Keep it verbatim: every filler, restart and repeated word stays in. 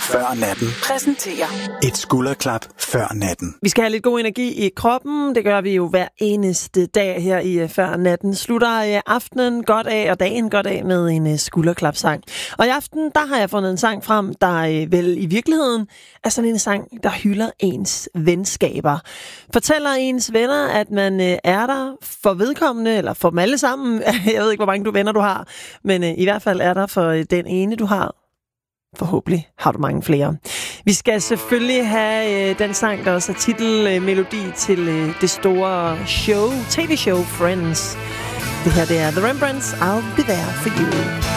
før natten præsenterer et skulderklap før natten. Vi skal have lidt god energi i kroppen. Det gør vi jo hver eneste dag her i Før Natten. Slutter aftenen godt af, og dagen godt af med en skulderklapsang. Og i aften, der har jeg fundet en sang frem, der vel i virkeligheden er sådan en sang, der hylder ens venskaber. Fortæller ens venner, at man er der for vedkommende, eller for dem alle sammen. Jeg ved ikke, hvor mange du venner du har, men i hvert fald er der for den ene, du har. Forhåbentlig har du mange flere. Vi skal selvfølgelig have øh, den sang, der også er titelmelodi øh, til øh, det store show, tv-show Friends. Det her, det er The Rembrandts, I'll Be There For You.